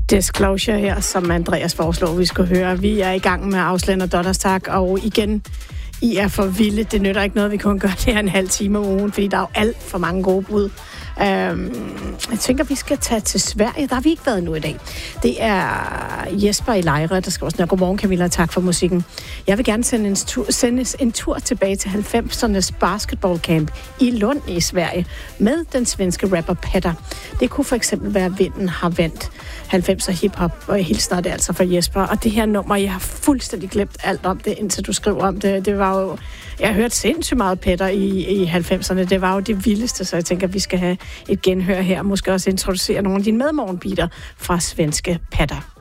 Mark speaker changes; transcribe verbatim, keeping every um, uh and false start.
Speaker 1: Disclosure her, som Andreas foreslår, vi skal høre. Vi er i gang med Ausland og Donnerstag, og igen, I er for vilde. Det nytter ikke noget, vi kun gør det her en halv time om ugen, fordi der er jo alt for mange gode brud. Øhm, jeg tænker, vi skal tage til Sverige. Der har vi ikke været nu i dag. Det er Jesper i Lejre, der skriver sådan her: godmorgen Camilla, tak for musikken. Jeg vil gerne sende en tur, sendes en tur tilbage til halvfemsernes basketballcamp i Lund i Sverige med den svenske rapper Petter. Det kunne for eksempel være Vinden har vendt. halvfemser hiphop, og hilsner det altså for Jesper. Og det her nummer, jeg har fuldstændig glemt alt om det, indtil du skriver om det. Det var jo, jeg har hørt sindssygt meget Petter i, i halvfemserne. Det var jo det vildeste, så jeg tænker, at vi skal have et genhør her. Måske også introducere nogle af dine medmorgenbeater fra svenske Petter.